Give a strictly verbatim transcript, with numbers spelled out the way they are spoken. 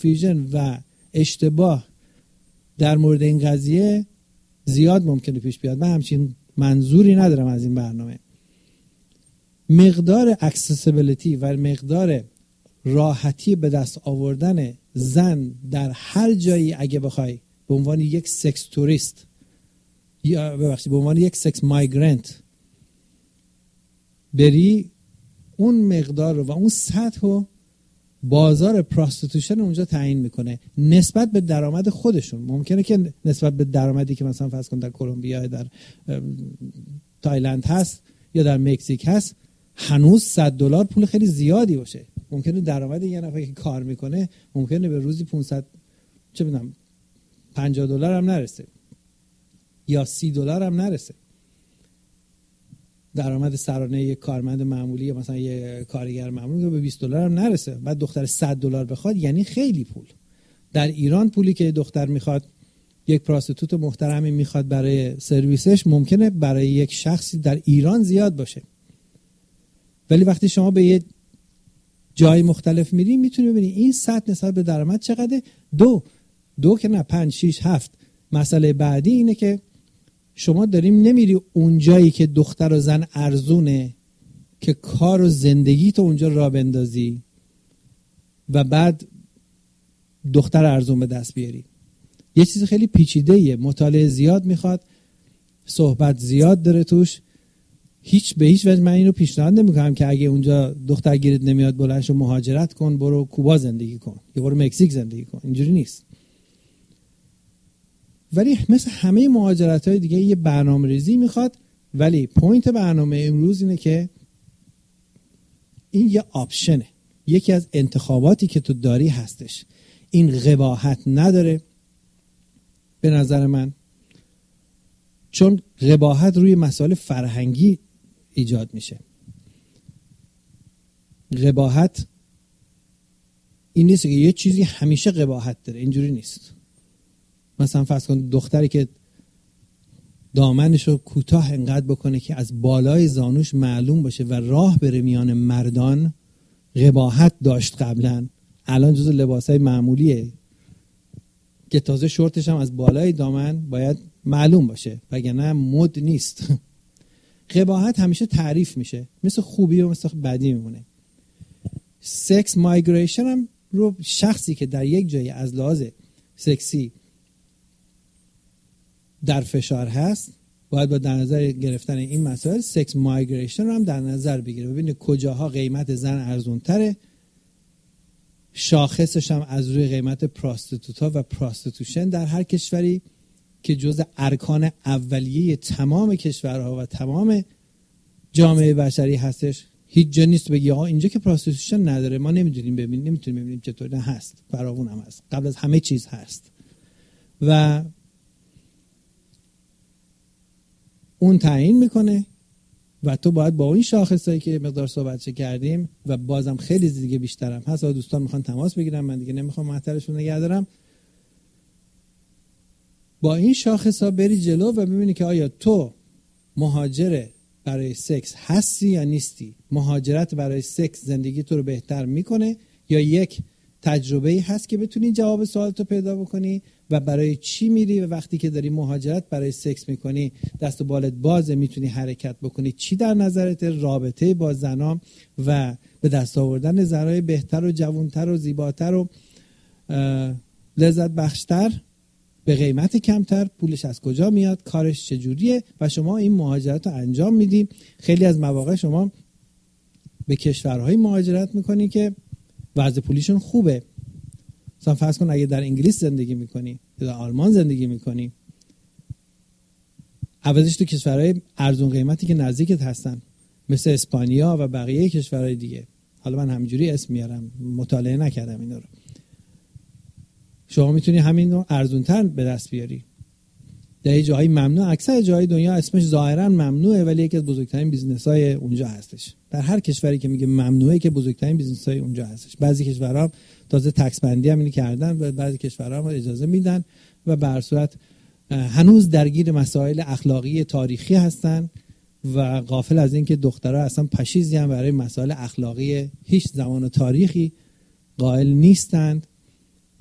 کانفیوژن و اشتباه در مورد این قضیه زیاد ممکنه پیش بیاد. من همچین منظوری ندارم از این برنامه. مقدار اکسسیبیلیتی و مقدار راحتی به دست آوردن زن در هر جایی اگه بخوای به عنوان یک سکس توریست یا ببخشید به عنوان یک سکس مایگرنت بری، اون مقدار و اون سطح و بازار پراستیتوشن اونجا تعیین میکنه نسبت به درآمد خودشون. ممکنه که نسبت به درآمدی که مثلا فرض کن در کلمبیا، در تایلند هست یا در مکزیک هست، هنوز صد دلار پول خیلی زیادی باشه. ممکنه درآمد یه نفر که کار میکنه ممکنه به روزی پانصد چه میدونم پنجاه دلار هم نرسه یا سی دلار هم نرسه. درآمد سرانه یک کارمند معمولی یا مثلا یک کارگر معمولی به بیست دلار هم نرسه. بعد دختر صد دلار بخواد یعنی خیلی پول. در ایران پولی که دختر میخواد، یک پراستیتوت محترمی میخواد برای سرویسش، ممکنه برای یک شخصی در ایران زیاد باشه، ولی وقتی شما به یه جای مختلف میری میتونی ببینی این سطح نسبت به درآمد چقدره. دو دو که نه، پنج شیش هفت. مسئله بعدی اینه که شما داریم نمیری اون جایی که دختر و زن ارزونه که کار و زندگی تو اونجا را بندازی و بعد دختر ارزون به دست بیاری. یه چیز خیلی پیچیده‌ایه، مطالعه زیاد میخواد، صحبت زیاد داره توش. هیچ به هیچ وجه من اینو پیشنهاد نمیکنم که اگه اونجا دختر گیرت نمیاد بلند شو مهاجرت کن، برو کوبا زندگی کن یا برو مکزیک زندگی کن. اینجوری نیست. ولی مثل همه مهاجرت‌های دیگه یه برنامه‌ریزی میخواد. ولی پوینت برنامه امروز اینه که این یه آپشنه، یکی از انتخاباتی که تو داری هستش. این قباحت نداره به نظر من، چون قباحت روی مسائل فرهنگی ایجاد میشه. قباحت این نیست که یه چیزی همیشه قباحت داره، اینجوری نیست. مثلا فرض کن دختری که دامنشو کوتاه انقدر بکنه که از بالای زانوش معلوم باشه و راه بره میان مردان، قباحت داشت قبلا، الان جزو لباسای معمولیه که تازه شورتش هم از بالای دامن باید معلوم باشه وگرنه مد نیست. قباحت همیشه تعریف میشه، مثل خوبی و مثل بدی میمونه. سکس مایگریشن هم رو شخصی که در یک جایی از لحاظ سکسی در فشار هست باید با در نظر گرفتن این مسائل سکس مایگریشن رو هم در نظر بگیره، ببینه کجاها قیمت زن ارزون تره، شاخصش هم از روی قیمت پراستیتوتا و پراستیتوشن در هر کشوری که جزء ارکان اولیه تمام کشورها و تمام جامعه بشری هستش. هیچ جا نیست بگی آقا اینجا که پراستیتوشن نداره ما نمیدونیم ببینیم، نمیتونیم ببینیم چطور. نه، هست، فراوون هم هست، قبل از همه چیز هست و اون تعیین میکنه و تو باید با این شاخصایی که مقدار صحبتش کردیم و بازم خیلی دیگه بیشترم هست و دوستان میخوان تماس بگیرم، من دیگه نمیخوام معطلشون نگه دارم، با این شاخصا بری جلو و ببینی که آیا تو مهاجر برای سکس هستی یا نیستی. مهاجرت برای سکس زندگی تو رو بهتر میکنه یا یک تجربه‌ای هست که بتونی جواب سوالتو پیدا بکنی و برای چی میری و وقتی که داری مهاجرت برای سکس میکنی دست و بالت بازه، میتونی حرکت بکنی. چی در نظرت رابطه با زنام و به دست آوردن زنای بهتر و جوانتر و زیباتر و لذت بخشتر به قیمت کمتر، پولش از کجا میاد، کارش چجوریه و شما این مهاجرت رو انجام میدی. خیلی از مواقع شما به کشورهای مهاجرت میکنی که وضع پولیشون خوبه. مثلا فرض کن اگه در انگلیس زندگی میکنی یا در آلمان زندگی میکنی، عوضش تو کشورهای ارزون قیمتی که نزدیکت هستن مثل اسپانیا و بقیه کشورهای دیگه، حالا من همینجوری اسم میارم، مطالعه نکردم اینا رو، شما میتونی همین رو ارزونتر به دست بیاری. در جاهای ممنوع، اکثر جاهای دنیا اسمش ظاهرا ممنوعه ولی یکی از بزرگترین بیزنس‌های اونجا هستش. در هر کشوری که میگه ممنوعه که بزرگترین بیزنس‌های اونجا هستش. بعضی کشورها تازه تکس بندی هم اینو کردن و بعضی کشورها اجازه میدن و به هر صورت هنوز درگیر مسائل اخلاقی تاریخی هستن و غافل از این که دخترها اصلا پشیزی هم برای مسائل اخلاقی هیچ زمان و تاریخی قائل نیستند